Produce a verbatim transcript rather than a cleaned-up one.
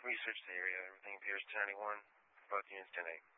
researched the area. Everything appears ten ninety-one. Both units ten eight.